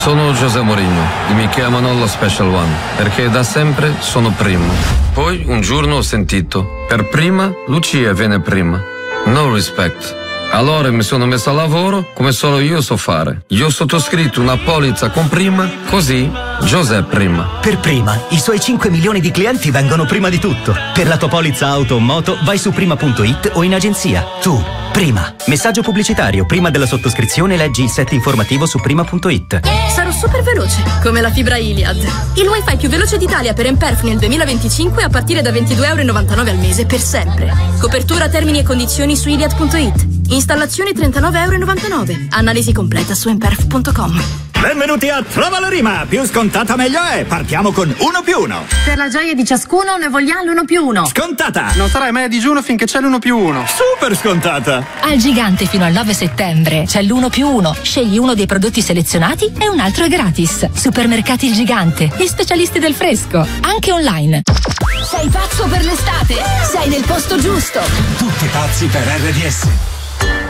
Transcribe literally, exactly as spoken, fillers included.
Sono José Mourinho e mi chiamano lo Special One perché da sempre sono primo. Poi un giorno ho sentito, per prima Lucia viene prima. No respect. Allora mi sono messo a lavoro come solo io so fare. Io ho sottoscritto una polizza con prima, così José prima. Per prima, i suoi cinque milioni di clienti vengono prima di tutto. Per la tua polizza auto o moto vai su prima punto it o in agenzia. Tu, prima. Messaggio pubblicitario. Prima della sottoscrizione leggi il set informativo su prima punto it. Sarò super veloce, come la fibra Iliad. Il wifi più veloce d'Italia per Emperf nel duemilaventicinque a partire da ventidue e novantanove euro al mese per sempre. Copertura, termini e condizioni su iliad punto it. Installazione trentanove e novantanove euro. Analisi completa su emperf punto com. Benvenuti a Trova la Rima! Più scontata meglio è! Partiamo con uno più uno. Per la gioia di ciascuno ne vogliamo l'uno più uno. Scontata! Non sarai mai a digiuno finché c'è l'uno più uno. Super scontata! Al Gigante fino al nove settembre c'è l'uno più uno. Scegli uno dei prodotti selezionati e un altro è gratis. Supermercati Il Gigante, gli specialisti del fresco, anche online. Sei pazzo per l'estate? Sei nel posto giusto. Tutti pazzi per R D S.